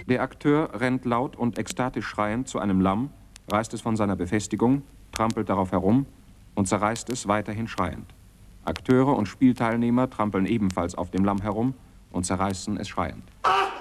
Der Akteur rennt laut und ekstatisch schreiend zu einem Lamm, reißt es von seiner Befestigung, trampelt darauf herum und zerreißt es weiterhin schreiend. Akteure und Spielteilnehmer trampeln ebenfalls auf dem Lamm herum und zerreißen es schreiend.